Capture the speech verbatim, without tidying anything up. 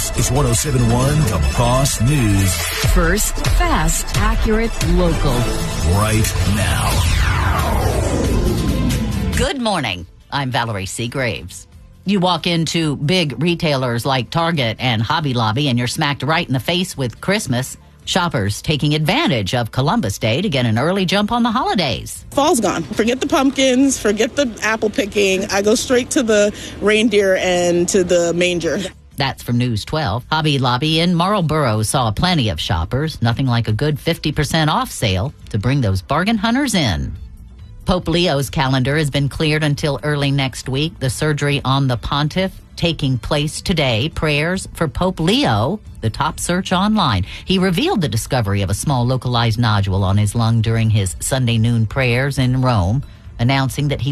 This is one oh seven point one The Boss News. First, fast, accurate, local. Right now. Good morning. I'm Valerie Seagraves. You walk into big retailers like Target and Hobby Lobby and you're smacked right in the face with Christmas. Shoppers taking advantage of Columbus Day to get an early jump on the holidays. Fall's gone. Forget the pumpkins, forget the apple picking. I go straight to the reindeer and to the manger. That's from News twelve. Hobby Lobby in Marlboro saw plenty of shoppers. Nothing like a good fifty percent off sale to bring those bargain hunters in. Pope Leo's calendar has been cleared until early next week. The surgery on the pontiff taking place today. Prayers for Pope Leo, the top search online. He revealed the discovery of a small localized nodule on his lung during his Sunday noon prayers in Rome, announcing that he